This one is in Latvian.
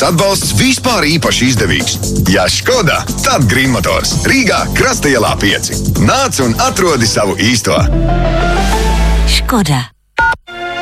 atbalsts vispār īpaši izdevīgs. Ja Škoda, tad Green Motors. Rīgā, Krasta ielā 5. Nāc un atrodi savu īsto. Škoda.